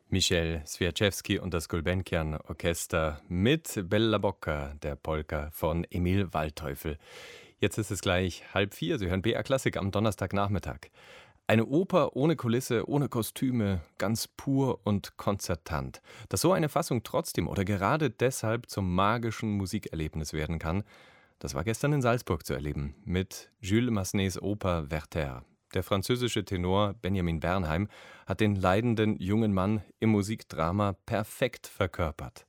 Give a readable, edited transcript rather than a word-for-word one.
Michel Swiaczewski und das Gulbenkian-Orchester mit Bella Bocca, der Polka von Emil Waldteufel. Jetzt ist es gleich 3:30. Sie hören BR Klassik am Donnerstagnachmittag. Eine Oper ohne Kulisse, ohne Kostüme, ganz pur und konzertant. Dass so eine Fassung trotzdem oder gerade deshalb zum magischen Musikerlebnis werden kann, das war gestern in Salzburg zu erleben mit Jules Massenets Oper Werther. Der französische Tenor Benjamin Bernheim hat den leidenden jungen Mann im Musikdrama perfekt verkörpert.